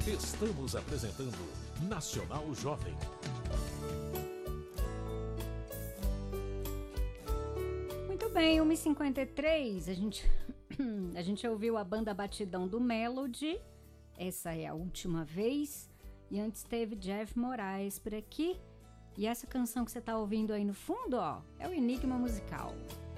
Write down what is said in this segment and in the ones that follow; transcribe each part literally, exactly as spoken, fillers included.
Estamos apresentando Nacional Jovem. Muito bem, uma e cinquenta e três, a gente, a gente ouviu a banda Batidão do Melody, essa é a última vez, e antes teve Jeff Moraes por aqui, e essa canção que você está ouvindo aí no fundo, ó, é o Enigma Musical.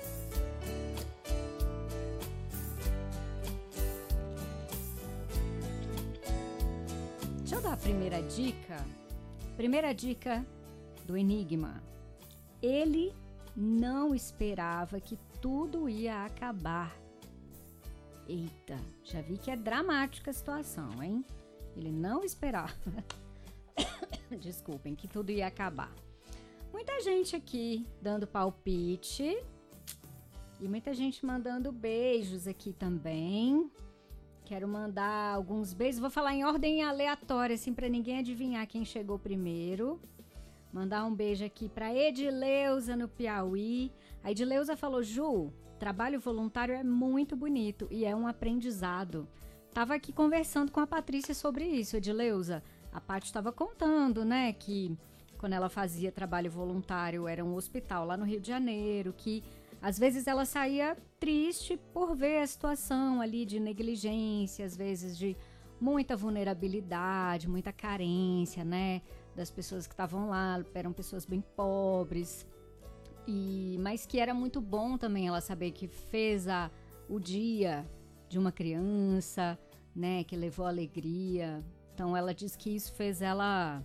Deixa eu dar a primeira dica. Primeira dica do Enigma. Ele não esperava que tudo ia acabar. Eita, já vi que é dramática a situação, hein? Ele não esperava, desculpem, que tudo ia acabar. Muita gente aqui dando palpite e muita gente mandando beijos aqui também. Quero mandar alguns beijos, vou falar em ordem aleatória, assim, para ninguém adivinhar quem chegou primeiro. Mandar um beijo aqui para Edileuza no Piauí. A Edileuza falou: Ju, trabalho voluntário é muito bonito e é um aprendizado. Tava aqui conversando com a Patrícia sobre isso, Edileuza. A Paty estava contando, né, que quando ela fazia trabalho voluntário era um hospital lá no Rio de Janeiro, que às vezes ela saía triste por ver a situação ali de negligência, às vezes de muita vulnerabilidade, muita carência, né, das pessoas que estavam lá, eram pessoas bem pobres, e, mas que era muito bom também ela saber que fez a, o dia de uma criança, né, que levou alegria. Então ela diz que isso fez ela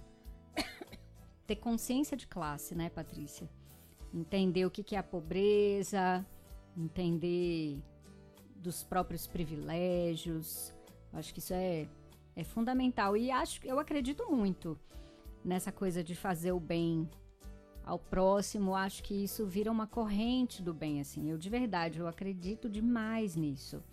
ter consciência de classe, né, Patrícia? Entender o que, que é a pobreza, entender dos próprios privilégios. Acho que isso é, é fundamental. E acho, eu acredito muito nessa coisa de fazer o bem ao próximo. Acho que isso vira uma corrente do bem, assim. Eu, de verdade, eu acredito demais nisso.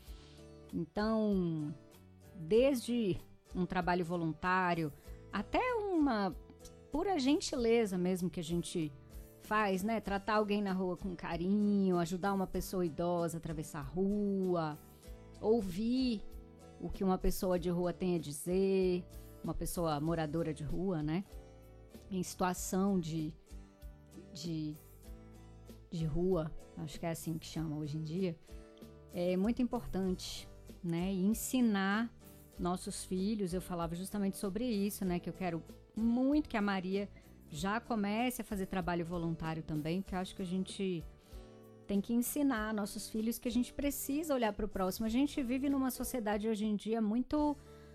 Então, desde um trabalho voluntário até uma pura gentileza mesmo que a gente faz, né? Tratar alguém na rua com carinho, ajudar uma pessoa idosa a atravessar a rua, ouvir o que uma pessoa de rua tem a dizer, uma pessoa moradora de rua, né? Em situação de, de, de rua, acho que é assim que chama hoje em dia, é muito importante, né? E ensinar nossos filhos, eu falava justamente sobre isso, né? Que eu quero muito que a Maria já comece a fazer trabalho voluntário também, porque eu acho que a gente tem que ensinar nossos filhos que a gente precisa olhar para o próximo. A gente vive numa sociedade hoje em dia muito...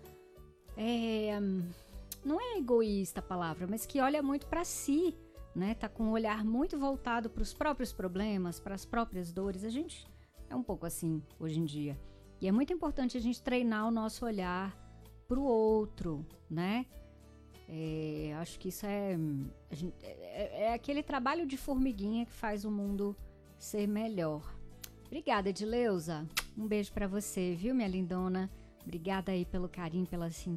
É, não é egoísta a palavra, mas que olha muito para si, né? Tá com um olhar muito voltado para os próprios problemas, para as próprias dores. A gente é um pouco assim hoje em dia. E é muito importante a gente treinar o nosso olhar para o outro, né? É, acho que isso é, a gente, é, é aquele trabalho de formiguinha que faz o mundo ser melhor. Obrigada, Edileuza. Um beijo pra você, viu, minha lindona? Obrigada aí pelo carinho, pela sintonia.